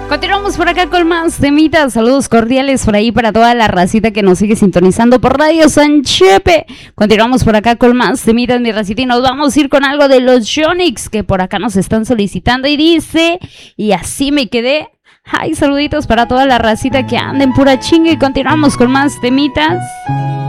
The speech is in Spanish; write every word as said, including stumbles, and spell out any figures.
Continuamos por acá con más temitas. Saludos cordiales por ahí para toda la racita que nos sigue sintonizando por Radio San Chepe. Continuamos por acá con más temitas, mi racita, y nos vamos a ir con algo de los Yonix que por acá nos están solicitando. Y dice, y así me quedé. Ay, saluditos para toda la racita que anda en pura chinga. Y continuamos con más temitas.